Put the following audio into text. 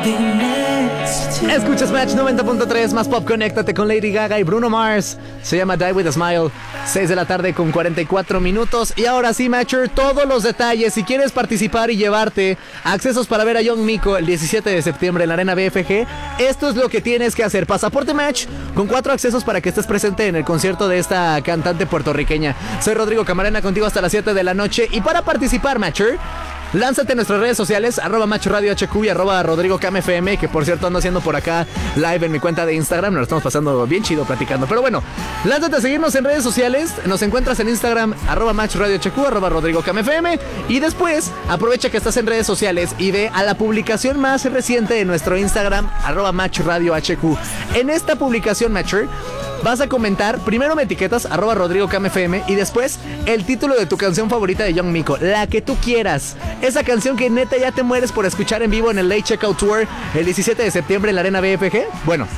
Escuchas Match 90.3 más pop, conéctate con Lady Gaga y Bruno Mars. Se llama Die With A Smile. 6 de la tarde con 44 minutos. Y ahora sí, Matcher, todos los detalles. Si quieres participar y llevarte accesos para ver a Young Miko el 17 de septiembre en la Arena BFG, esto es lo que tienes que hacer. Pasaporte Match con 4 accesos para que estés presente en el concierto de esta cantante puertorriqueña. Soy Rodrigo Camarena, contigo hasta las 7 de la noche. Y para participar, Matcher, lánzate en nuestras redes sociales, @MachoRadioHQ y @RodrigoCamFM, que por cierto ando haciendo por acá live en mi cuenta de Instagram. Nos lo estamos pasando bien chido platicando. Pero bueno, lánzate a seguirnos en redes sociales. Nos encuentras en Instagram, @MachoRadioHQ, @RodrigoCamFM. Y después, aprovecha que estás en redes sociales y ve a la publicación más reciente de nuestro Instagram, @MachoRadioHQ. En esta publicación, Matcher, vas a comentar, primero me etiquetas, @RodrigoCamFM, y después el título de tu canción favorita de Young Miko, la que tú quieras. Esa canción que neta ya te mueres por escuchar en vivo en el Late Checkout Tour el 17 de septiembre en la Arena BFG. Bueno,